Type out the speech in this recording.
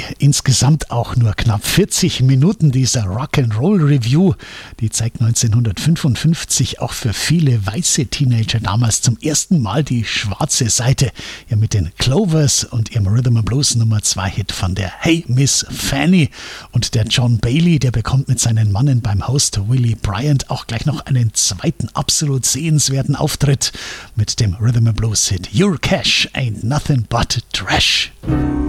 insgesamt auch nur knapp 40 Minuten dieser Rock'n'Roll Review. Die zeigt 1955 auch für viele weiße Teenager damals zum ersten Mal die schwarze Seite. Ja, mit den Clovers und ihrem Rhythm and Blues Nummer 2 Hit von der Hey Miss Fanny. Und der John Bailey, der bekommt mit seinen Mannen beim Host Willie Bryant auch gleich noch einen zweiten absolut sehenswerten Auftritt mit dem Rhythm and Blues Hit Your Cash Ain't Nothing But Trash.